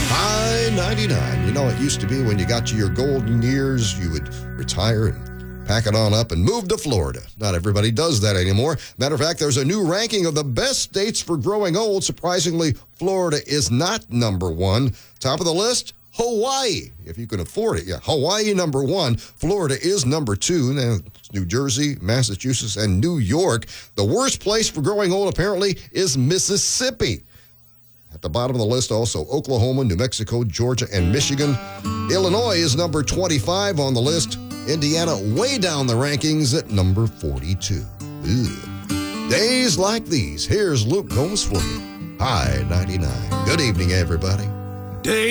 I-99. You know, it used to be when you got to your golden years, you would retire and pack it on up and move to Florida. Not everybody does that anymore. Matter of fact, there's a new ranking of the best states for growing old. Surprisingly, Florida is not number one. Top of the list, Hawaii, if you can afford it. Yeah, Hawaii number one. Florida is number two. Now, New Jersey, Massachusetts, and New York. The worst place for growing old, apparently, is Mississippi. At the bottom of the list, also Oklahoma, New Mexico, Georgia, and Michigan. Illinois is number 25 on the list. Indiana way down the rankings at number 42. Ugh. Days like these, here's Luke Combs for you. I-99. Good evening, everybody.